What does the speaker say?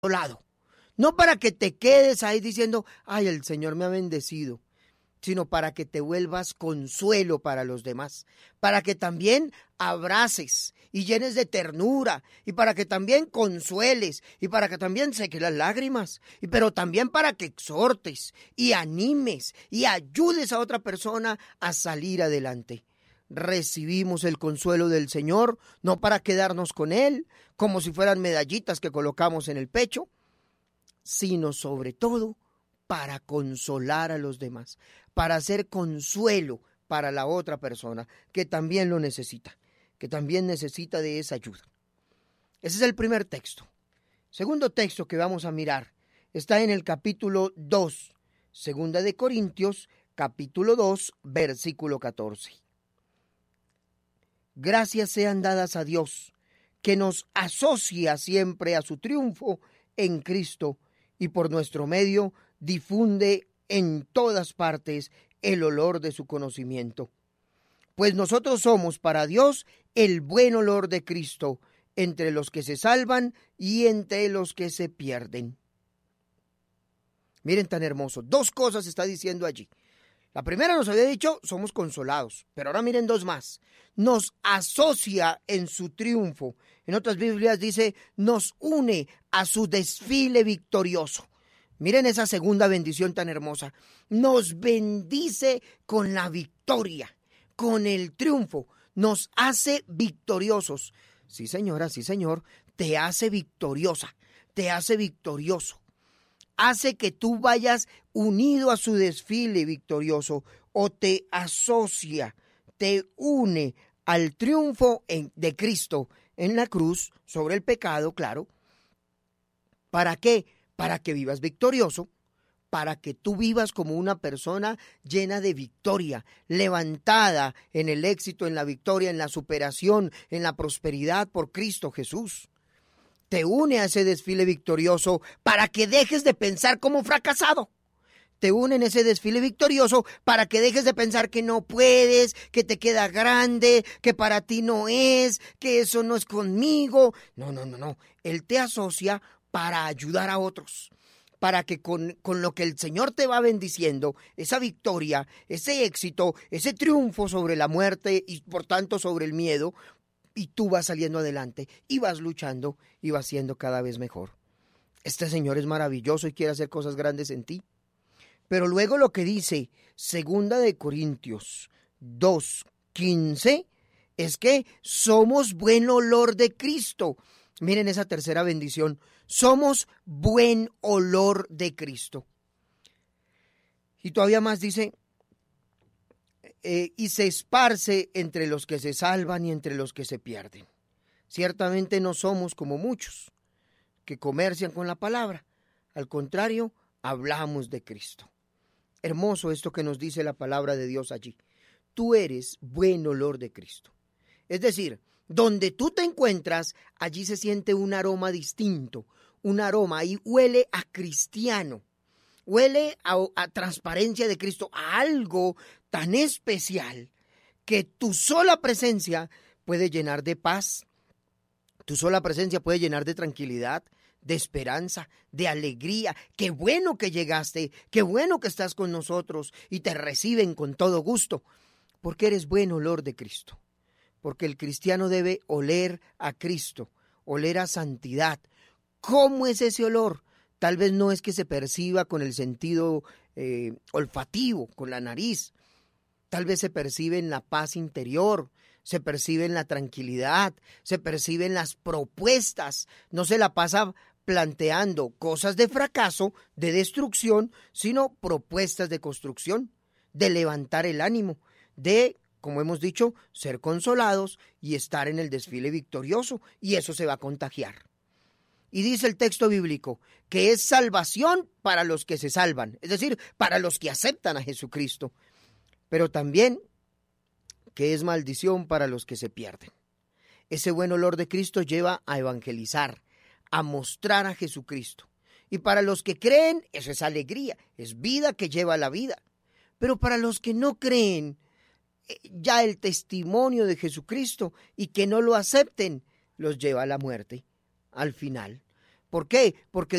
consolado. No para que te quedes ahí diciendo, ay, el Señor me ha bendecido, sino para que te vuelvas consuelo para los demás, para que también abraces y llenes de ternura, y para que también consueles, y para que también seques las lágrimas, pero también para que exhortes y animes y ayudes a otra persona a salir adelante. Recibimos el consuelo del Señor, no para quedarnos con Él, como si fueran medallitas que colocamos en el pecho, sino sobre todo para consolar a los demás, para hacer consuelo para la otra persona que también lo necesita, que también necesita de esa ayuda. Ese es el primer texto. Segundo texto que vamos a mirar está en el capítulo 2, segunda de Corintios, capítulo 2, versículo 14. Gracias sean dadas a Dios, que nos asocia siempre a su triunfo en Cristo y por nuestro medio difunde en todas partes el olor de su conocimiento. Pues nosotros somos para Dios el buen olor de Cristo entre los que se salvan y entre los que se pierden. Miren tan hermoso, dos cosas está diciendo allí. La primera nos había dicho, somos consolados, pero ahora miren dos más. Nos asocia en su triunfo. En otras Biblias dice, nos une a su desfile victorioso. Miren esa segunda bendición tan hermosa. Nos bendice con la victoria, con el triunfo. Nos hace victoriosos. Sí, señora, sí, señor, te hace victoriosa, te hace victorioso. Hace que tú vayas unido a su desfile victorioso o te asocia, te une al triunfo de Cristo en la cruz sobre el pecado, claro. ¿Para qué? Para que vivas victorioso, para que tú vivas como una persona llena de victoria, levantada en el éxito, en la victoria, en la superación, en la prosperidad por Cristo Jesús. Te une a ese desfile victorioso para que dejes de pensar como fracasado. Te une en ese desfile victorioso para que dejes de pensar que no puedes, que te queda grande, que para ti no es, que eso no es conmigo. No. Él te asocia para ayudar a otros, para que con lo que el Señor te va bendiciendo, esa victoria, ese éxito, ese triunfo sobre la muerte y por tanto sobre el miedo, y tú vas saliendo adelante y vas luchando y vas siendo cada vez mejor. Este Señor es maravilloso y quiere hacer cosas grandes en ti. Pero luego lo que dice segunda de Corintios 2:15 es que somos buen olor de Cristo. Miren esa tercera bendición. Somos buen olor de Cristo. Y todavía más dice, y se esparce entre los que se salvan y entre los que se pierden. Ciertamente no somos como muchos que comercian con la palabra. Al contrario, hablamos de Cristo. Hermoso esto que nos dice la palabra de Dios allí. Tú eres buen olor de Cristo. Es decir, donde tú te encuentras, allí se siente un aroma distinto, un aroma, ahí huele a cristiano, huele a transparencia de Cristo, a algo tan especial que tu sola presencia puede llenar de paz, tu sola presencia puede llenar de tranquilidad, de esperanza, de alegría. Qué bueno que llegaste, qué bueno que estás con nosotros y te reciben con todo gusto, porque eres buen olor de Cristo. Porque el cristiano debe oler a Cristo, oler a santidad. ¿Cómo es ese olor? Tal vez no es que se perciba con el sentido olfativo, con la nariz. Tal vez se percibe en la paz interior, se percibe en la tranquilidad, se percibe en las propuestas. No se la pasa planteando cosas de fracaso, de destrucción, sino propuestas de construcción, de levantar el ánimo, de, como hemos dicho, ser consolados y estar en el desfile victorioso, y eso se va a contagiar. Y dice el texto bíblico que es salvación para los que se salvan, es decir, para los que aceptan a Jesucristo, pero también que es maldición para los que se pierden. Ese buen olor de Cristo lleva a evangelizar, a mostrar a Jesucristo. Y para los que creen, eso es alegría, es vida que lleva a la vida. Pero para los que no creen, ya el testimonio de Jesucristo y que no lo acepten, los lleva a la muerte, al final. ¿Por qué? Porque